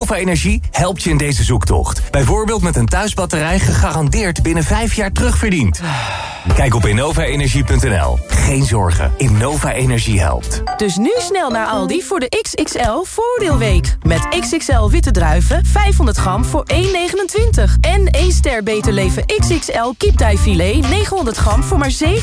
Innova Energie helpt je in deze zoektocht. Bijvoorbeeld met een thuisbatterij gegarandeerd binnen 5 jaar terugverdiend. Kijk op innovaenergie.nl. Geen zorgen, Innova Energie helpt. Dus nu snel naar Aldi voor de XXL voordeelweek. Met XXL witte druiven, 500 gram voor 1,29. En 1 ster Beter Leven XXL kiptijfilet, 900 gram voor maar 7,99.